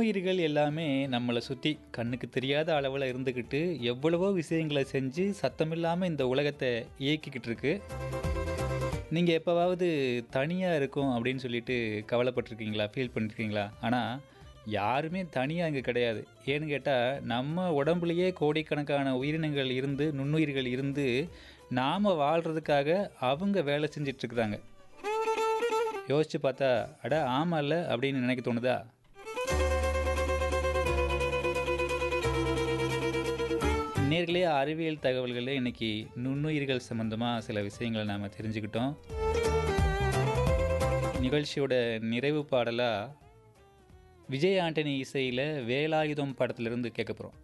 நுண்ணுயிர்கள் எல்லாமே நம்மளை சுற்றி கண்ணுக்கு தெரியாத அளவில் இருந்துக்கிட்டு எவ்வளவோ விஷயங்களை செஞ்சு சத்தமில்லாமல் இந்த உலகத்தை இயக்கிக்கிட்டு இருக்கு. நீங்கள் எப்போவாவது தனியாக இருக்கும் அப்படின்னு சொல்லிட்டு கவலைப்பட்டிருக்கீங்களா, ஃபீல் பண்ணியிருக்கீங்களா? ஆனால் யாருமே தனியாக இங்கே கிடையாது. ஏன்னு கேட்டால் நம்ம உடம்புலையே கோடிக்கணக்கான உயிரினங்கள் இருந்து, நுண்ணுயிர்கள் இருந்து நாம் வாழ்கிறதுக்காக அவங்க வேலை செஞ்சிட்ருக்குறாங்க. யோசித்து பார்த்தா அட ஆமாம்ல அப்படின்னு நினைக்க தோணுதா? நேர்களே, அறிவியல் தகவல்களில் இன்றைக்கி நுண்ணுயிர்கள் சம்மந்தமாக சில விஷயங்களை நாம் தெரிஞ்சுக்கிட்டோம். நிகழ்ச்சியோட நிறைவு பாடலாக விஜய் ஆண்டனி இசையில் வேலாயுதம் படத்திலிருந்து கேட்க போகிறோம்.